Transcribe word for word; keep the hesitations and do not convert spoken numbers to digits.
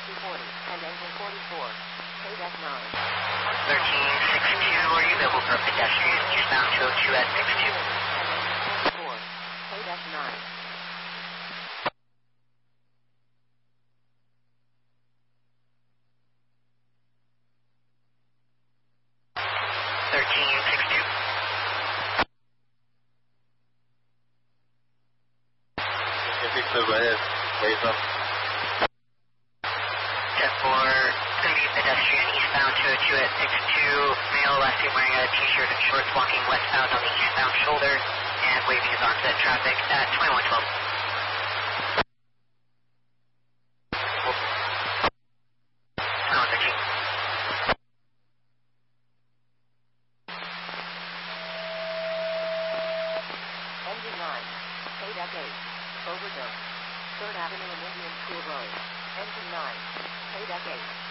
two forty, and engine forty-four. K nine. thirteen sixty-two, are you available for pedestrian eastbound two oh two at six two? And engine forty-four. K nine. thirteen sixty-two. fifty-two, go ahead. Raise up. ten four, going to be pedestrian eastbound two oh two at six two. Male, last seen wearing a t-shirt and shorts, walking westbound on the eastbound shoulder and waving his arms at traffic at twenty-one twelve. twenty-one thirteen. Engine nine. K eight. Overdose. third Avenue and Indian School Road. Engine nine. K eight.